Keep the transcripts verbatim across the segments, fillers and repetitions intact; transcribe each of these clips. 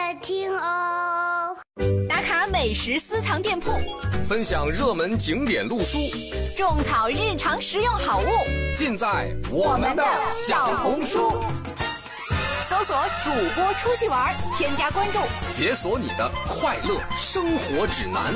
听哦。 打卡美食私藏店铺， 分享热门景点路书， 种草日常实用好物， 尽在我们的小红书。 搜索主播出去玩，添加关注， 解锁你的快乐生活指南。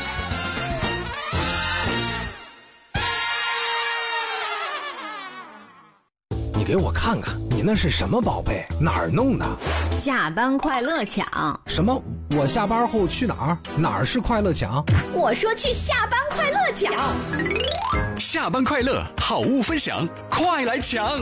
你给我看看，你那是什么宝贝？哪儿弄的？ 下班快乐抢。 什么？我下班后去哪儿？哪儿是快乐抢？ 我说去下班快乐抢。 下班快乐，好物分享，快来抢！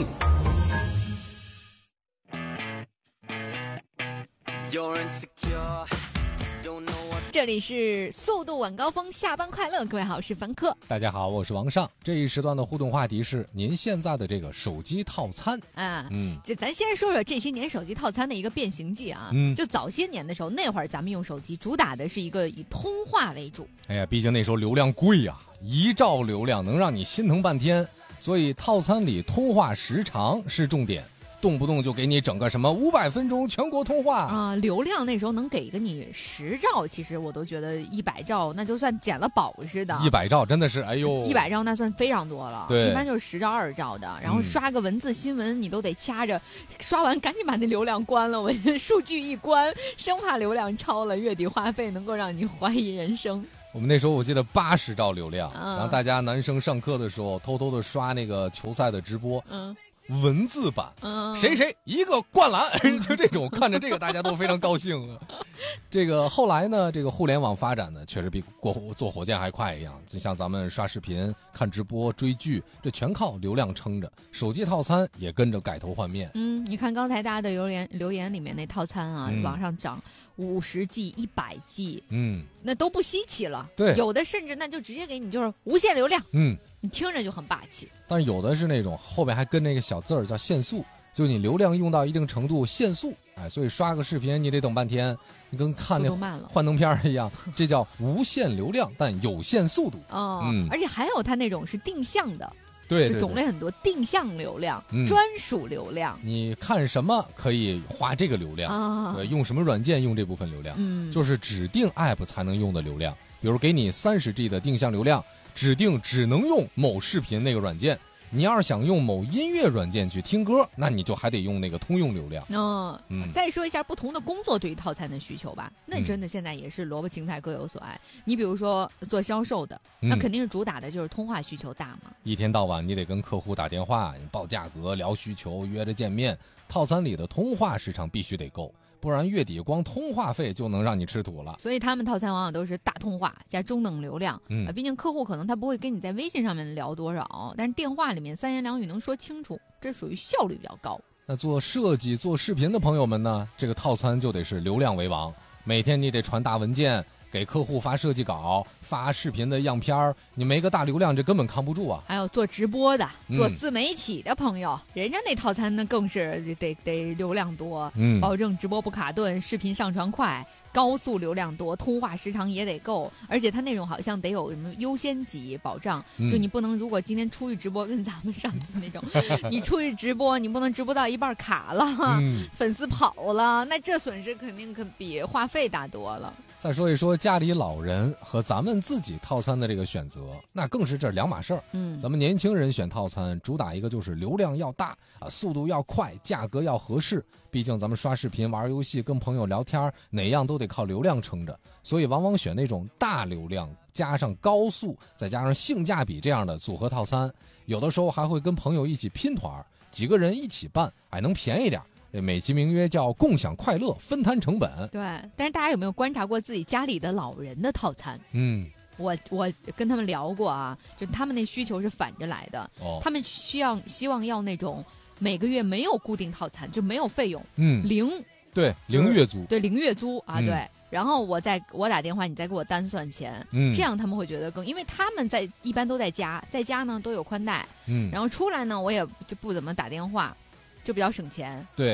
这里是速度晚高峰，下班快乐，各位好，我是凡客。 大家好，我是王尚。这一时段的互动话题是您现在的这个手机套餐啊，嗯，就咱先说说这些年手机套餐的一个变形记啊。嗯，就早些年的时候，那会儿咱们用手机主打的是一个以通话为主。 哎呀，毕竟那时候流量贵呀、啊，一兆流量能让你心疼半天，所以套餐里通话时长是重点。动不动就给你整个什么五百分钟全国通话啊！流量那时候能给个你十兆，其实我都觉得一百兆那就算捡了宝似的。 一百兆真的是哎呦， 一百兆那算非常多了。 对， 一般就是十兆、二兆的，然后刷个文字新闻，你都得掐着，刷完赶紧把那流量关了。我数据一关，生怕流量超了，月底话费能够让你怀疑人生。 我们那时候我记得八十兆流量，嗯、然后大家男生上课的时候偷偷的刷那个球赛的直播。嗯。文字版，嗯，谁谁一个灌篮，就这种看着这个大家都非常高兴。这个后来呢，这个互联网发展呢，确实比过坐火箭还快一样。就像咱们刷视频、看直播、追剧，这全靠流量撑着。手机套餐也跟着改头换面。 嗯，你看刚才大家的留言留言里面那套餐啊，嗯、往上涨五十 G、一百 G， 嗯，那都不稀奇了。 对， 有的甚至那就直接给你就是无限流量，嗯。你听着就很霸气， 但是有的是那种后面还跟那个小字儿叫限速，就你流量用到一定程度限速，哎，所以刷个视频你得等半天，你跟看那幻灯片一样，这叫无限流量但有限速度。 哦，嗯，而且还有它那种是定向的， 对， 就种类很多，定向流量、嗯、专属流量， 你看什么可以花这个流量啊？对，用什么软件用这部分流量，嗯，就是指定 app 才能用的流量，比如给你三十 G 的定向流量。指定只能用某视频那个软件，你要是想用某音乐软件去听歌，那你就还得用那个通用流量。 哦，嗯，再说一下不同的工作对于套餐的需求吧。那真的现在也是萝卜青菜各有所爱。嗯、你比如说做销售的，那肯定是主打的就是通话需求大嘛。 一天到晚你得跟客户打电话，你报价格、聊需求、约着见面，套餐里的通话时长必须得够。不然月底光通话费就能让你吃土了。 所以他们套餐往往都是大通话加中等流量，嗯，毕竟客户可能他不会跟你在微信上面聊多少，但是电话里面三言两语能说清楚，这属于效率比较高。 那做设计、做视频的朋友们呢，这个套餐就得是流量为王，每天你得传大文件，给客户发设计稿、发视频的样片，你没个大流量，这根本扛不住啊。 还有做直播的、做自媒体的朋友，嗯、人家那套餐呢更是得得流量多，嗯，保证直播不卡顿，视频上传快，高速流量多，通话时长也得够，而且他那种好像得有什么优先级保障，嗯、就你不能如果今天出去直播，跟咱们上次那种，你出去直播，你不能直播到一半卡了，嗯、粉丝跑了，那这损失肯定可比话费大多了。 再说一说家里老人和咱们自己套餐的这个选择，那更是这两码事儿。嗯，咱们年轻人选套餐，主打一个就是流量要大啊，速度要快，价格要合适。毕竟咱们刷视频、玩游戏、跟朋友聊天，哪样都得靠流量撑着，所以往往选那种大流量加上高速，再加上性价比这样的组合套餐。有的时候还会跟朋友一起拼团，几个人一起办，还能便宜点。美其名曰叫共享快乐，分摊成本。 对，但是大家有没有观察过自己家里的老人的套餐？嗯，我我跟他们聊过啊，就他们那需求是反着来的。哦，他们需要希望要那种每个月没有固定套餐，就没有费用，嗯，零， 对，零月租， 对，零月租啊，嗯、对。然后我再我打电话，你再给我单算钱，嗯，这样他们会觉得更，因为他们在一般都在家，在家呢都有宽带，嗯，然后出来呢我也就不怎么打电话。就比较省钱。 对，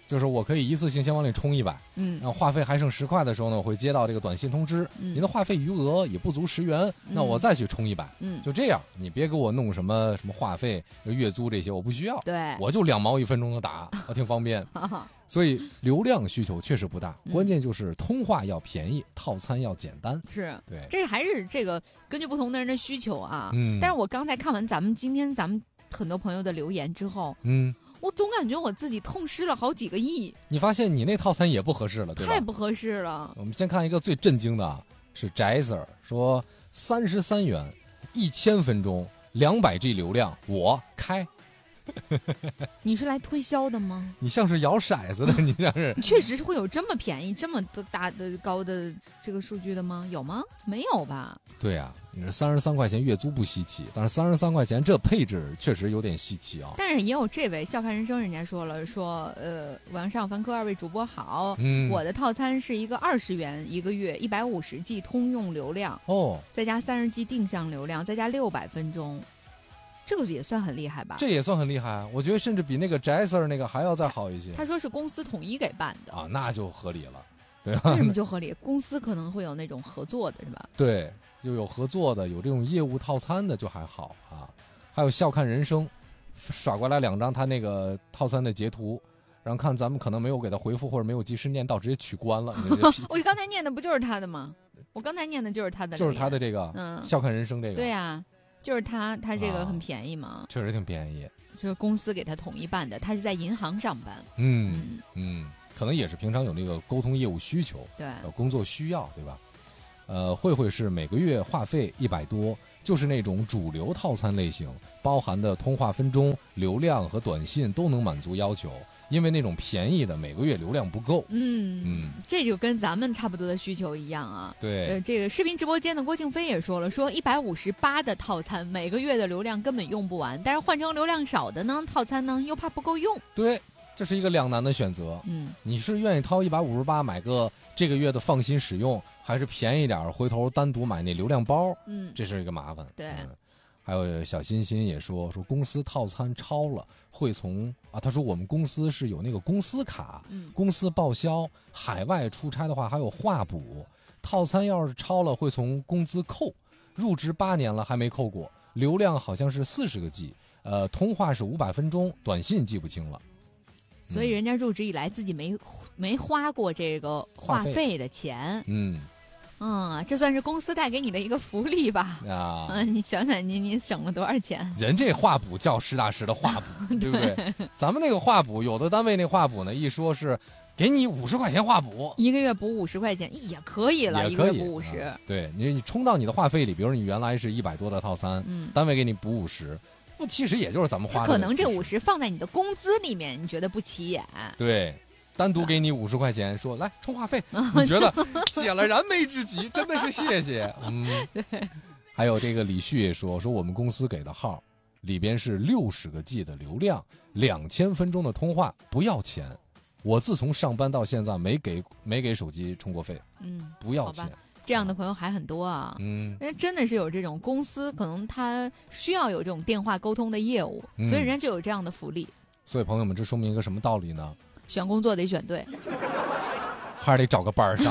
就是我可以一次性先往里充一百， 嗯， 然后话费还剩十块的时候呢，我会接到这个短信通知， 嗯、 您的话费余额也不足十元，嗯、那我再去充一百， 嗯， 就这样，你别给我弄什么什么话费、月租这些，我不需要， 对， 我就两毛一分钟的打，我挺方便。所以流量需求确实不大， 嗯、 关键就是通话要便宜，套餐要简单。 是， 对， 这还是这个根据不同的人的需求啊。 嗯， 但是我刚才看完咱们今天咱们很多朋友的留言之后， 嗯。 我总感觉我自己痛失了好几个亿。 你发现你那套餐也不合适了，对吧？ 太不合适了。 我们先看一个最震惊的啊，是翟 Sir 说三十三元，一千分钟，两百 G 流量，我开。 你是来推销的吗？ 你像是摇骰子的，你像是。 确实是会有这么便宜、这么大的高的这个数据的吗？有吗？没有吧？ 对呀、啊，你这三十三块钱月租不稀奇，但是三十三块钱这配置确实有点稀奇啊。 但是也有这位笑看人生，人家说了，说呃，晚上凡客二位主播好， 嗯， 我的套餐是一个二十元一个月，一百五十 G 通用流量哦， 再加三十 G 定向流量，再加六百分钟。这个也算很厉害吧？ 这也算很厉害，我觉得甚至比那个翟 Sir 那个还要再好一些。 他说是公司统一给办的啊，那就合理了，对吧？ 为什么就合理？公司可能会有那种合作的，是吧？ 对，就有合作的，有这种业务套餐的就还好啊。还有笑看人生，耍过来两张他那个套餐的截图，然后看咱们可能没有给他回复或者没有及时念到，直接取关了。 我刚才念的不就是他的吗？我刚才念的就是他的， 就是他的这个，嗯，笑看人生这个， 对呀、啊。就是他，他这个很便宜嘛、啊， 确实挺便宜。 就是公司给他统一办的，他是在银行上班。 嗯嗯, 嗯，可能也是平常有那个沟通业务需求， 对， 工作需要，对吧？呃，慧慧是每个月话费一百多，就是那种主流套餐类型，包含的通话分钟、流量和短信都能满足要求。因为那种便宜的每个月流量不够， 嗯嗯，这就跟咱们差不多的需求一样啊。 对， 呃，这个视频直播间的郭庆飞也说了，说一百五十八的套餐每个月的流量根本用不完，但是换成流量少的呢，套餐呢又怕不够用。 对，这是一个两难的选择。 嗯，你是愿意掏一百五十八买个这个月的放心使用，还是便宜点回头单独买那流量包？ 嗯， 这是一个麻烦。 对。 嗯，还有小欣欣也说说公司套餐超了会从啊，他说我们公司是有那个公司卡， 嗯， 公司报销，海外出差的话还有话补，套餐要是超了会从工资扣，入职八年了还没扣过，流量好像是四十个 G， 呃，通话是五百分钟，短信记不清了。 所以人家入职以来自己没没花过这个话费的钱， 嗯。 嗯，这算是公司带给你的一个福利吧？ 啊， 嗯，你想想，你你省了多少钱？ 人这话补叫实打实的话补，对不对？咱们那个话补，有的单位那话补呢，一说是给你五十块钱话补， 一个月补五十块钱也可以了， 也可以一个月补五十、 啊。对你，你充到你的话费里，比如你原来是一百多的套餐， 嗯， 单位给你补五十，那其实也就是咱们花的。 可能这五十放在你的工资里面，你觉得不起眼？ 对。单独给你五十块钱，说来充话费，你觉得解了燃眉之急，真的是谢谢。嗯， 对。 还有这个李旭也说，说我们公司给的号里边是六十个 G 的流量，两千分钟的通话，不要钱。我自从上班到现在没给没给手机充过费， 嗯， 不要钱。 这样的朋友还很多啊， 嗯， 人真的是有这种公司，可能他需要有这种电话沟通的业务，嗯、所以人家就有这样的福利。 所以朋友们，这说明一个什么道理呢？ 选工作得选对， 还是得找个班上。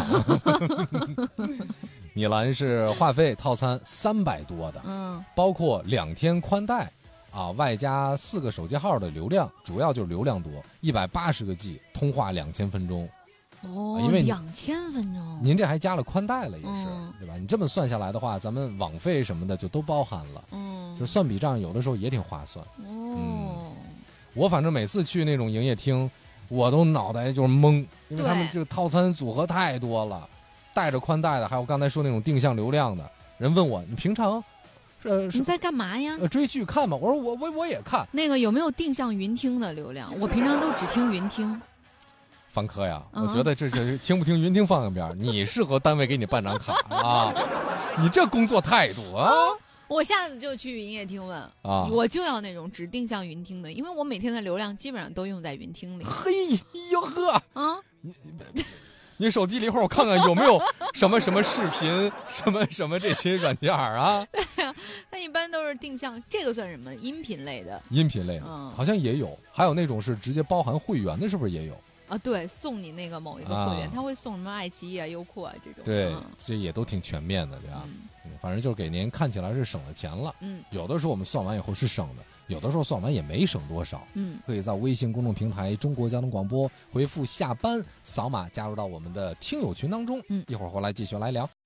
米兰是话费套餐三百多的， 嗯， 包括两天宽带，啊，外加四个手机号的流量，主要就是流量多，一百八十个 G， 通话两千分钟。 哦， 因为两千分钟， 您这还加了宽带了，也是、 嗯， 对吧？你这么算下来的话，咱们网费什么的就都包含了， 嗯， 就算笔账有的时候也挺划算。 哦， 嗯，我反正每次去那种营业厅。我都脑袋就是懵，因为他们这个套餐组合太多了，带着宽带的，还有刚才说那种定向流量的。人问我，你平常，呃， 你在干嘛呀？ 呃，追剧看吗？我说我我我也看。 那个有没有定向云听的流量？我平常都只听云听。 凡科呀， 嗯、 我觉得这是听不听云听放一边，你适合单位给你办张卡啊，你这工作态度啊。 我下次就去营业厅问啊， 我就要那种指定向云听的，因为我每天的流量基本上都用在云听里。 嘿呦呵， 啊， 你你手机里一会儿我看看有没有什么什么视频，什么什么这些软件啊？ 对呀、啊，它一般都是定向，这个算什么？音频类的。 音频类的， 嗯， 好像也有，还有那种是直接包含会员的，是不是也有？ 啊，对，送你那个某一个会员，他会送什么爱奇艺啊、优酷啊这种。 对，这也都挺全面的，对吧？反正就是给您看起来是省了钱了。嗯，有的时候我们算完以后是省的，有的时候算完也没省多少。嗯，可以在微信公众平台中国交通广播回复下班，扫码加入到我们的听友群当中。嗯，一会儿回来继续来聊。